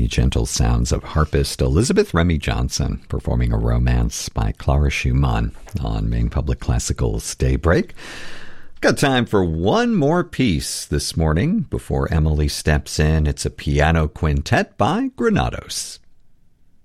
the gentle sounds of harpist Elizabeth Remy Johnson performing a romance by Clara Schumann on Maine Public Classical's Daybreak. Got time for one more piece this morning before Emily steps in. It's a piano quintet by Granados.